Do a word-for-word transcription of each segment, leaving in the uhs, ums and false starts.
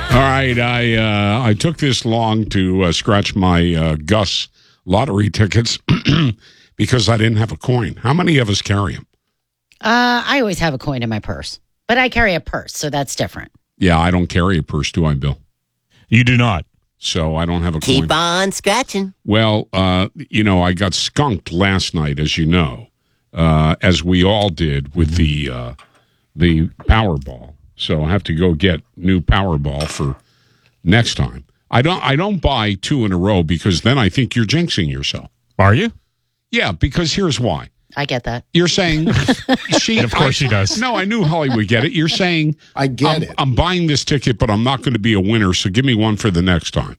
All right, I uh, I took this long to uh, scratch my uh, Gus lottery tickets because I didn't have a coin. How many of us carry them? Uh, I always have a coin in my purse, but I carry a purse, so that's different. Yeah, I don't carry a purse, do I, Bill? You do not. So I don't have a Keep coin. on scratching. Well, uh, you know, I got skunked last night, as you know, uh, as we all did with the uh, the Powerball. So I have to go get new Powerball for next time. I don't. I don't buy two in a row because then I think you're jinxing yourself. Are you? Yeah, because here's why. I get that. You're saying she. And of course I, she does. No, I knew Holly would get it. You're saying I get I'm, it. I'm buying this ticket, but I'm not going to be a winner. So give me one for the next time.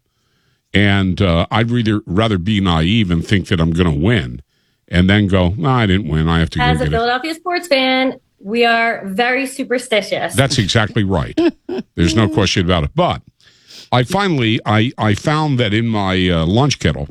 And uh, I'd rather rather be naive and think that I'm going to win, and then go, no, I didn't win. I have to As go a get it. Philadelphia sports fan, we are very superstitious. That's exactly right. There's no question about it. But I finally, I, I found that in my uh, lunch kettle,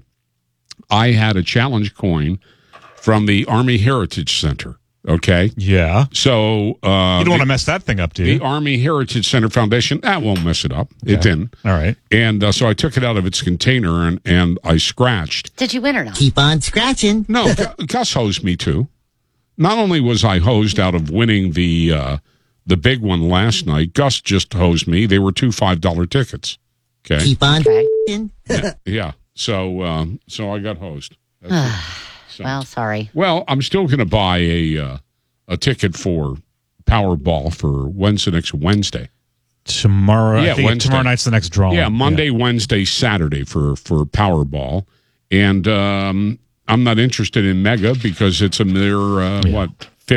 I had a challenge coin from the Army Heritage Center. Okay. Yeah. So uh, You don't the, want to mess that thing up, do you? the Army Heritage Center Foundation, that won't mess it up. It Okay. didn't. All right. And uh, so I took it out of its container and, and I scratched. Did you win or not? Keep on scratching. No, Gu- Gus hosed me too. Not only was I hosed out of winning the uh, the big one last night, Gus just hosed me. They were two five dollar tickets. Okay. Keep on Okay. scratching. Yeah. yeah. So um, so I got hosed. That's it. So- Well, sorry. well, I'm still going to buy a uh, a ticket for Powerball for Wednesday next Wednesday. Tomorrow, Yeah, I think Wednesday. tomorrow night's the next drawing. Yeah, Monday, Wednesday, Saturday for for Powerball, and um, I'm not interested in Mega because it's a mere uh, what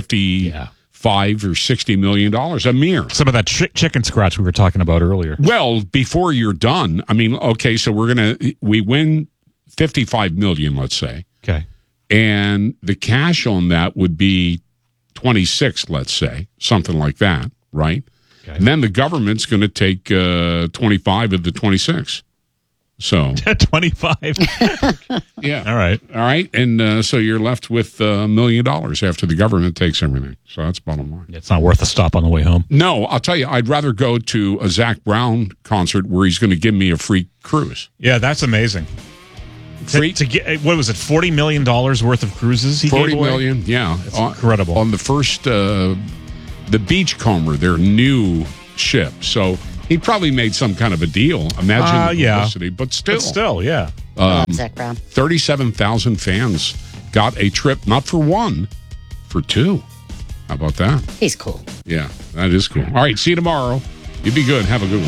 fifty-five or sixty million dollars a mere. Some of that chi- chicken scratch we were talking about earlier. Well, before you're done, I mean, okay, so we're gonna we win fifty-five million, let's say, Okay. and the cash on that would be twenty-six, let's say, something like that, right? Okay. And then the government's going to take uh, twenty-five of the twenty-six. So, twenty-five. yeah. All right. All right. And uh, so you're left with a million dollars after the government takes everything. So that's bottom line. It's not worth a stop on the way home. No, I'll tell you, I'd rather go to a Zach Brown concert where he's going to give me a free cruise. Yeah, that's amazing. Free To, to get, what was it, forty million dollars worth of cruises he forty gave away? million, yeah. That's on, incredible. On the first, uh, the Beachcomber, their new ship. So he probably made some kind of a deal. Imagine Uh, the yeah. publicity, but still. But still, yeah. Um, Zach Brown. thirty-seven thousand fans got a trip, not for one, for two. How about that? He's cool. Yeah, that is cool. All right, see you tomorrow. You be good. Have a good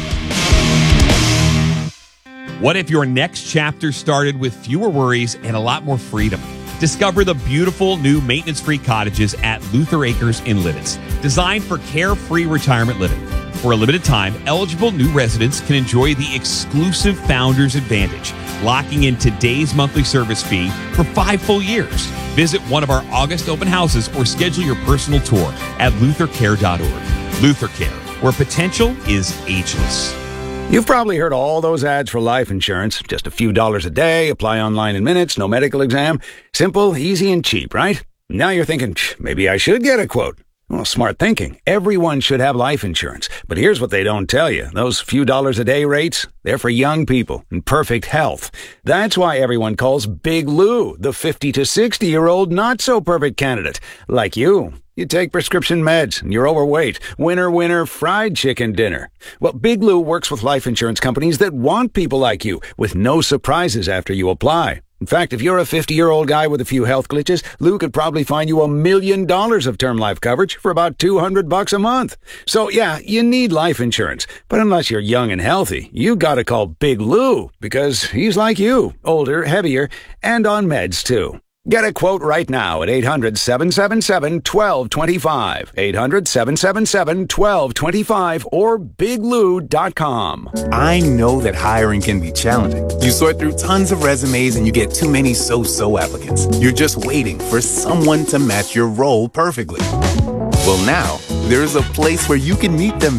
one. What if your next chapter started with fewer worries and a lot more freedom? Discover the beautiful new maintenance-free cottages at Luther Acres in Lidditz, designed for carefree retirement living. For a limited time, eligible new residents can enjoy the exclusive Founders Advantage, locking in today's monthly service fee for five full years. Visit one of our August open houses or schedule your personal tour at luther care dot org. Luther Care, where potential is ageless. You've probably heard all those ads for life insurance. Just a few dollars a day, apply online in minutes, no medical exam. Simple, easy, and cheap, right? Now you're thinking, maybe I should get a quote. Well, smart thinking. Everyone should have life insurance. But here's what they don't tell you. Those few dollars a day rates, they're for young people in perfect health. That's why everyone calls Big Lou the fifty to sixty-year-old not-so-perfect candidate. Like you. You take prescription meds, and you're overweight. Winner, winner, fried chicken dinner. Well, Big Lou works with life insurance companies that want people like you, with no surprises after you apply. In fact, if you're a fifty-year-old guy with a few health glitches, Lou could probably find you a million dollars of term life coverage for about two hundred bucks a month. So, yeah, you need life insurance. But unless you're young and healthy, you gotta call Big Lou, because he's like you, older, heavier, and on meds, too. Get a quote right now at eight hundred, seven seven seven, one two two five, eight hundred, seven seven seven, one two two five, or big lou dot com. I know that hiring can be challenging. You sort through tons of resumes and you get too many so-so applicants. You're just waiting for someone to match your role perfectly. Well, now, there's a place where you can meet them